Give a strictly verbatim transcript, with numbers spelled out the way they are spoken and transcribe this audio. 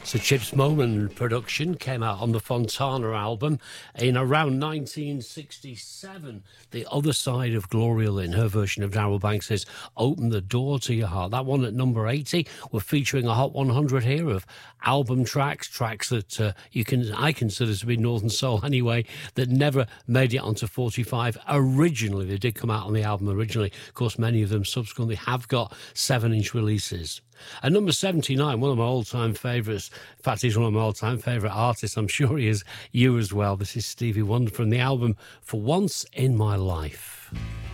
So Chips Moman production came out on the Fontana album in around nineteen sixty-seven. The Other Side of Gloria Lynn, her version of Darryl Banks' Open the Door to Your Heart. That one at number eighty. We're featuring a Hot one hundred here of album tracks, tracks that uh, you can I consider to be Northern Soul anyway, that never made it onto forty-five. Originally, they did come out on the album originally. Of course, many of them subsequently have got seven-inch releases. At number seventy-nine, one of my all-time favourites. In fact, he's one of my all-time favourite artists. I'm sure he is you as well. This is Stevie Wonder from the album For Once in My Life.